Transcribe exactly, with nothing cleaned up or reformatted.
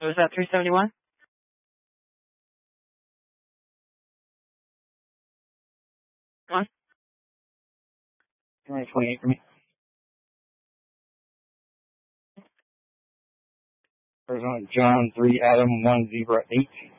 So is that three seventy-one? Come on. twenty-eight for me. Arizona John three Adam one zebra eight.